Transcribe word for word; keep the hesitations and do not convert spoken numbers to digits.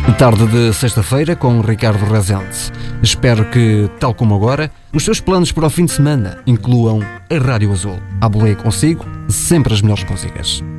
Tarde de sexta-feira com Ricardo Rezende. Espero que, tal como agora, os seus planos para o fim de semana incluam a Rádio Azul. À boleia consigo, sempre as melhores músicas.